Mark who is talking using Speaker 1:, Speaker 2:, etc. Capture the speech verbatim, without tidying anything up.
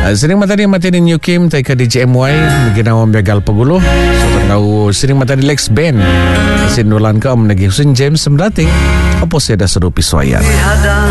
Speaker 1: Uh, sering matadi matinin New Kim tay ka D J M Y ginawang begal pagulo. So tanggaw sering matadi Lex Ben. Sinulan ka om nagi Husin James semdating. Opo seda serupi soyan.